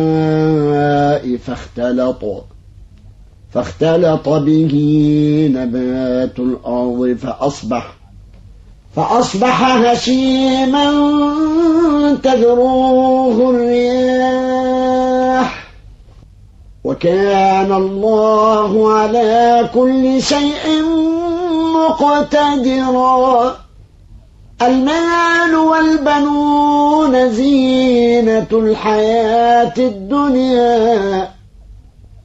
فاختلط به نبات الأرض فأصبح هشيما تذروه الرياح وكان الله على كل شيء مقتدرا. المال والبنون زينة الحياة الدنيا